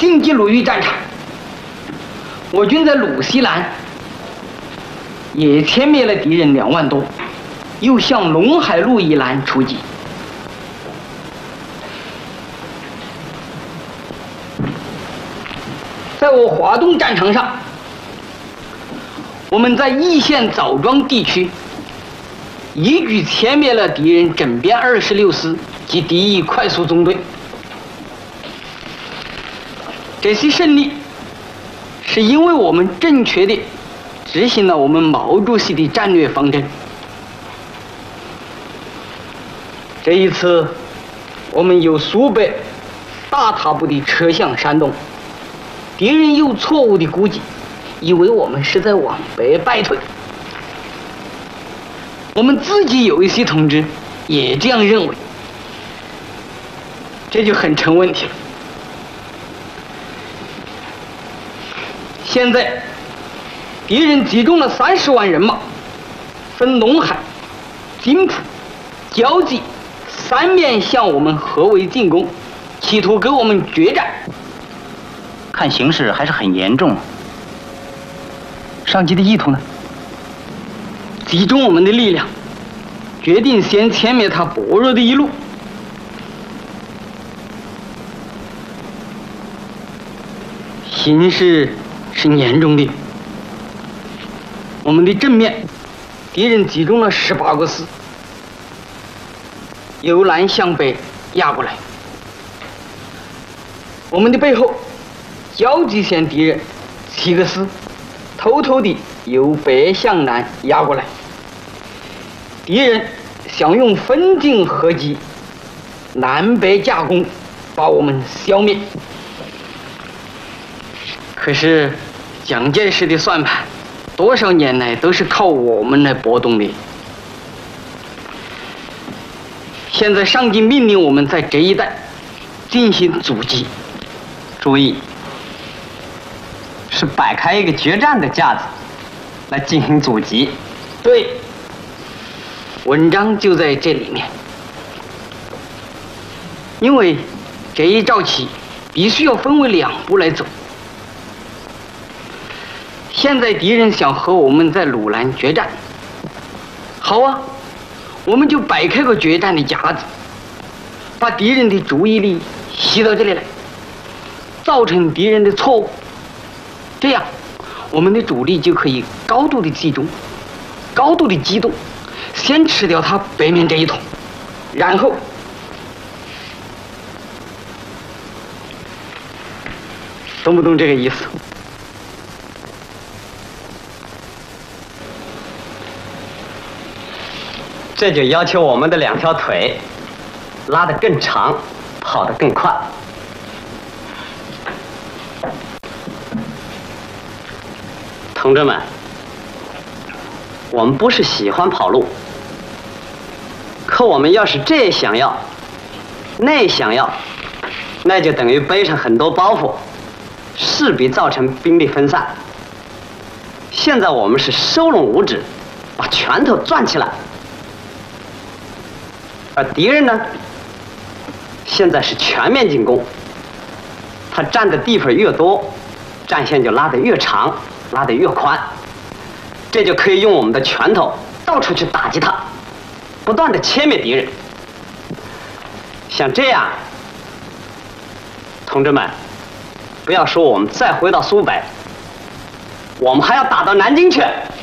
进击鲁豫战场，我军在鲁西南也歼灭了敌人2万多，又向陇海路以南出击。在我华东战场上，我们在易县枣庄地区一举歼灭了敌人整编26师及敌意快速中队。这些胜利是因为我们正确地执行了我们毛主席的战略方针。这一次，我们由苏北大踏步地撤向山东，敌人又错误地估计，以为我们是在往北败退。我们自己有一些同志也这样认为，这就很成问题了。现在，敌人集中了30万人马，分陇海、津浦、胶济3面向我们合围进攻，企图跟我们决战。 看形势还是很严重。上级的意图呢？ 集中我们的力量，决定先歼灭他薄弱的一路。形势是严重的。我们的正面，敌人集中了18个师，由南向北压过来。我们的背后，胶济县敌人7个师，偷偷地由北向南压过来。敌人想用分进合击、南北夹攻，把我们消灭。可是蒋介石的算盘，多少年来都是靠我们来拨动的。现在上级命令我们在这一带进行阻击， 注意，是摆开一个决战的架子来进行阻击。 对，文章就在这里面。因为这一招棋必须要分为2步来走。现在敌人想和我们在鲁南决战，好啊，我们就摆开个决战的架子，把敌人的注意力吸到这里来，造成敌人的错误，这样我们的主力就可以高度的集中，高度的机动，先吃掉他北面这一桶，然后懂不懂这个意思？ 这就要求我们的2条腿拉得更长，跑得更快。同志们，我们不是喜欢跑路，可我们要是这想要，那想要，那就等于背上很多包袱，势必造成兵力分散。现在我们是收拢五指，把拳头攥起来。而敌人呢，现在是全面进攻，他占的地方越多，战线就拉得越长，拉得越宽，这就可以用我们的拳头到处去打击他，不断地歼灭敌人。像这样，同志们，不要说我们再回到苏北，我们还要打到南京去。